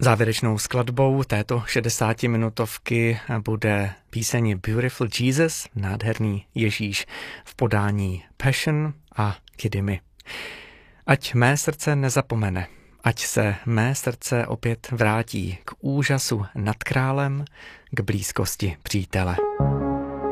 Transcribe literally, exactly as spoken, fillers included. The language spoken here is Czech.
Závěrečnou skladbou této šedesátiminutovky bude píseň Beautiful Jesus, nádherný Ježíš v podání Passion a Kidimy. Ať mé srdce nezapomene, ať se mé srdce opět vrátí k úžasu nad králem, k blízkosti přítele.